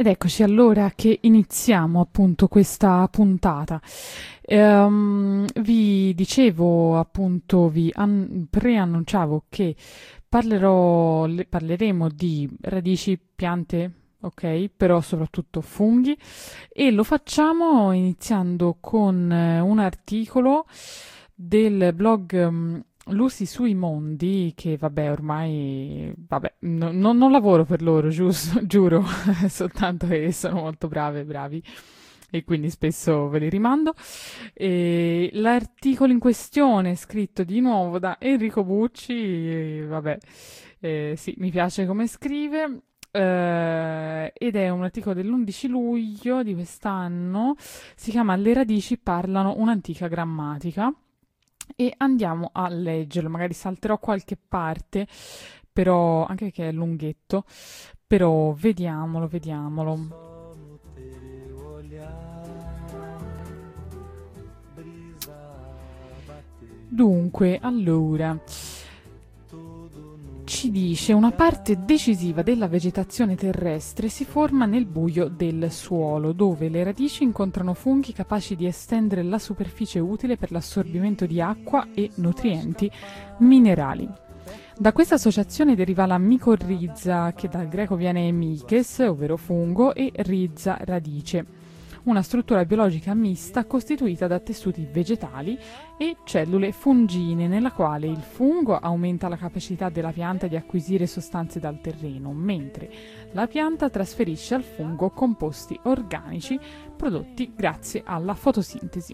Ed eccoci allora che iniziamo appunto questa puntata. Vi dicevo appunto, preannunciavo che parleremo di radici, piante, ok? Però soprattutto funghi e lo facciamo iniziando con un articolo del blog Lucy sui mondi, che vabbè, ormai, vabbè, non lavoro per loro, giusto, giuro, soltanto che sono molto bravi e quindi spesso ve li rimando. E l'articolo in questione è scritto di nuovo da Enrico Bucci, e vabbè, sì, mi piace come scrive. Ed è un articolo dell'11 luglio di quest'anno, si chiama Le radici parlano un'antica grammatica e andiamo a leggerlo, magari salterò qualche parte, però anche perché è lunghetto, però vediamolo. Dunque, allora, ci dice una parte decisiva della vegetazione terrestre si forma nel buio del suolo, dove le radici incontrano funghi capaci di estendere la superficie utile per l'assorbimento di acqua e nutrienti minerali. Da questa associazione deriva la micorrizza, che dal greco viene miches, ovvero fungo, e rizza, radice, una struttura biologica mista costituita da tessuti vegetali e cellule fungine, nella quale il fungo aumenta la capacità della pianta di acquisire sostanze dal terreno, mentre la pianta trasferisce al fungo composti organici prodotti grazie alla fotosintesi.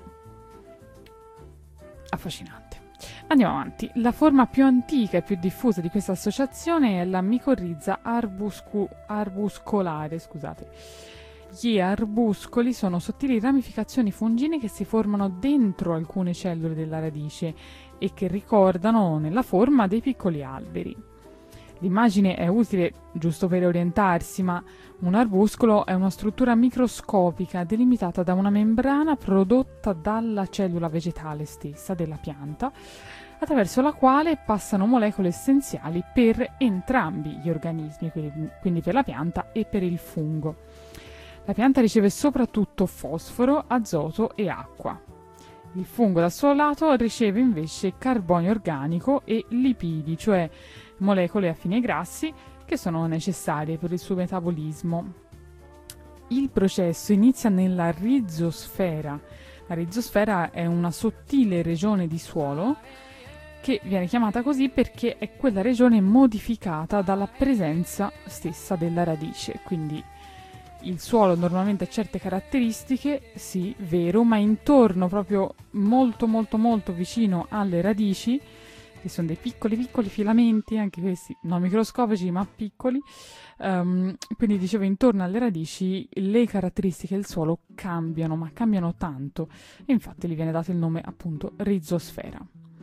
Affascinante. Andiamo avanti. La forma più antica e più diffusa di questa associazione è la micorrizza arbuscolare, scusate. Gli arbuscoli sono sottili ramificazioni fungine che si formano dentro alcune cellule della radice e che ricordano nella forma dei piccoli alberi. L'immagine è utile giusto per orientarsi, ma un arbuscolo è una struttura microscopica delimitata da una membrana prodotta dalla cellula vegetale stessa della pianta, attraverso la quale passano molecole essenziali per entrambi gli organismi, quindi per la pianta e per il fungo. La pianta riceve soprattutto fosforo, azoto e acqua. Il fungo dal suo lato riceve invece carbonio organico e lipidi, cioè molecole affini ai grassi che sono necessarie per il suo metabolismo. Il processo inizia nella rizosfera. La rizosfera è una sottile regione di suolo che viene chiamata così perché è quella regione modificata dalla presenza stessa della radice, quindi il suolo normalmente ha certe caratteristiche, sì, vero, ma intorno, proprio molto vicino alle radici, che sono dei piccoli filamenti, anche questi non microscopici ma piccoli, quindi dicevo intorno alle radici le caratteristiche del suolo cambiano, ma cambiano tanto, e infatti gli viene dato il nome appunto rizosfera.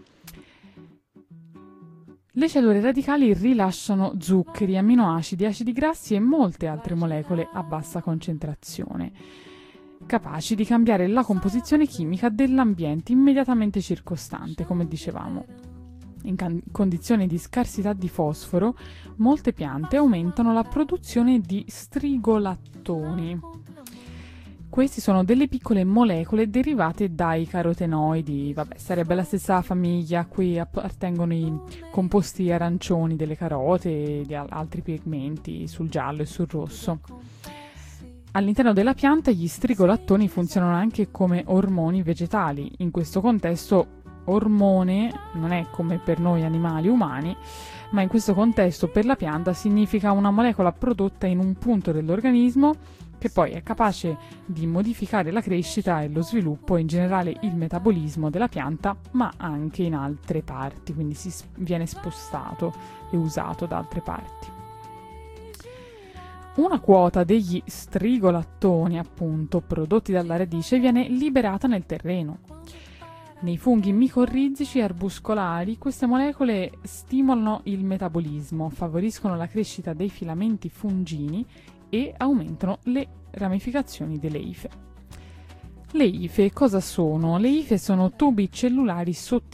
Le cellule radicali rilasciano zuccheri, amminoacidi, acidi grassi e molte altre molecole a bassa concentrazione, capaci di cambiare la composizione chimica dell'ambiente immediatamente circostante, come dicevamo. In condizioni di scarsità di fosforo, molte piante aumentano la produzione di strigolattoni. Questi sono delle piccole molecole derivate dai carotenoidi, vabbè, sarebbe la stessa famiglia a cui appartengono i composti arancioni delle carote e di altri pigmenti sul giallo e sul rosso. All'interno della pianta gli strigolattoni funzionano anche come ormoni vegetali. In questo contesto ormone non è come per noi animali umani, ma in questo contesto per la pianta significa una molecola prodotta in un punto dell'organismo che poi è capace di modificare la crescita e lo sviluppo e in generale il metabolismo della pianta, ma anche in altre parti, quindi viene spostato e usato da altre parti. Una quota degli strigolattoni, appunto, prodotti dalla radice viene liberata nel terreno. Nei funghi micorrizici arbuscolari queste molecole stimolano il metabolismo, favoriscono la crescita dei filamenti fungini e aumentano le ramificazioni delle ife. Le ife cosa sono? Le ife sono tubi cellulari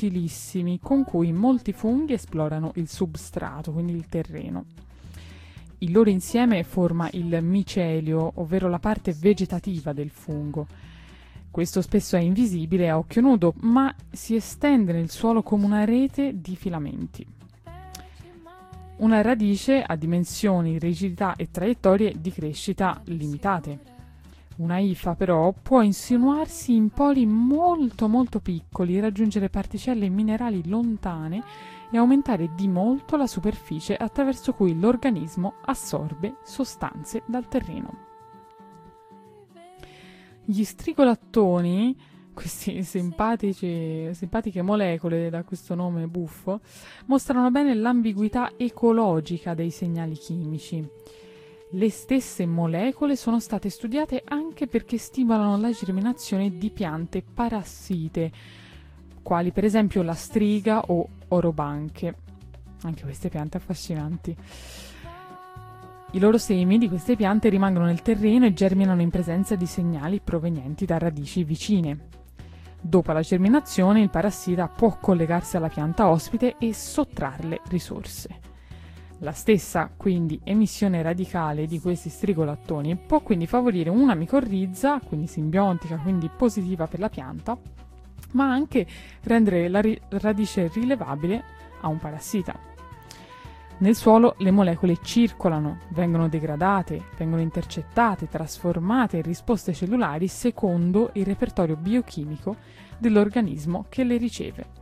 sottilissimi con cui molti funghi esplorano il substrato, quindi il terreno. Il loro insieme forma il micelio, ovvero la parte vegetativa del fungo. Questo spesso è invisibile a occhio nudo, ma si estende nel suolo come una rete di filamenti. Una radice ha dimensioni, rigidità e traiettorie di crescita limitate. Una ifa però può insinuarsi in poli molto molto piccoli, raggiungere particelle minerali lontane e aumentare di molto la superficie attraverso cui l'organismo assorbe sostanze dal terreno. Gli strigolattoni, queste simpatiche molecole da questo nome buffo, mostrano bene l'ambiguità ecologica dei segnali chimici. Le stesse molecole sono state studiate anche perché stimolano la germinazione di piante parassite, quali per esempio la striga o orobanche. Anche queste piante affascinanti. I loro semi di queste piante rimangono nel terreno e germinano in presenza di segnali provenienti da radici vicine. Dopo la germinazione, il parassita può collegarsi alla pianta ospite e sottrarle risorse. La stessa, quindi, emissione radicale di questi strigolattoni può quindi favorire una micorrizza, quindi simbiontica, quindi positiva per la pianta, ma anche rendere la radice rilevabile a un parassita. Nel suolo le molecole circolano, vengono degradate, vengono intercettate, trasformate in risposte cellulari secondo il repertorio biochimico dell'organismo che le riceve.